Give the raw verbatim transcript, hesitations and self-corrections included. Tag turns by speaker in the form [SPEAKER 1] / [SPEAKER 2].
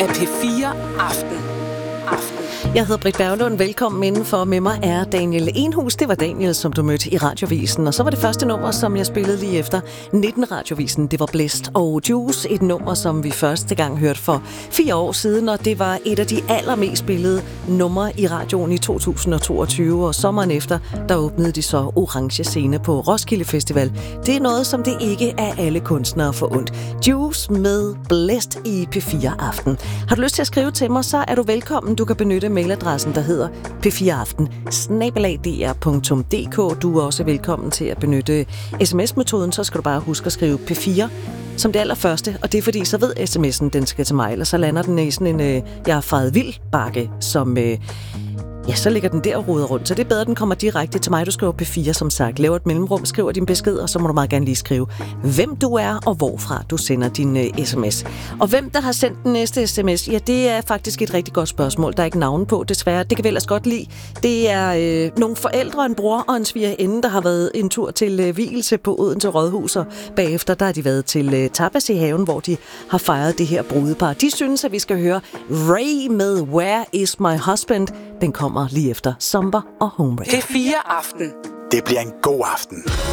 [SPEAKER 1] af P fire Aften. Aften.
[SPEAKER 2] Jeg hedder Britt Berglund. Velkommen indenfor. Med mig er Daniel Enhus. Det var Daniel, som du mødte i Radiovisen. Og så var det første nummer, som jeg spillede lige efter nitten Radiovisen. Det var Blæst og Juice. Et nummer, som vi første gang hørte for fire år siden. Og det var et af de allermest spillede numre i radioen i to tusind og toogtyve. Og sommeren efter, der åbnede de så Orange Scene på Roskilde Festival. Det er noget, som det ikke er alle kunstnere forundt. Juice med Blæst i P fire Aften. Har du lyst til at skrive til mig, så er du velkommen. Du kan benytte mailadressen, der hedder p fire aften snabel-a d r punktum d k. Du er også velkommen til at benytte sms-metoden. Så skal du bare huske at skrive P fire som det allerførste, og det er fordi, så ved sms'en, den skal til mig, eller så lander den i sådan en, øh, jeg har faret vild bakke, som, øh, ja, så ligger den der og roder rundt. Så det er bedre, at den kommer direkte til mig. Du skriver P fire, som sagt. Laver et mellemrum, skriver din besked, og så må du meget gerne lige skrive, hvem du er, og hvorfra du sender din øh, sms. Og hvem, der har sendt den næste sms, ja, det er faktisk et rigtig godt spørgsmål. Der er ikke navn på, desværre. Det kan vi ellers godt lide. Det er øh, nogle forældre, en bror og en svigerinde, der har været en tur til øh, vielse på Odense Rådhus, og bagefter, der har de været til øh, tapas i haven, hvor de har fejret det her brudepar. De synes, at vi skal høre Ray med Where Is My Husband. Den kommer lige efter Somber og Home Wrecker.
[SPEAKER 1] P fire Aften.
[SPEAKER 3] Det bliver en god aften.